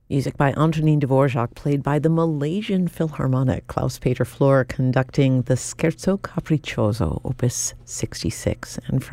Music by Antonin Dvorak, played by the Malaysian Philharmonic. Klaus-Peter Flor conducting the Scherzo Capriccioso, Opus 66. And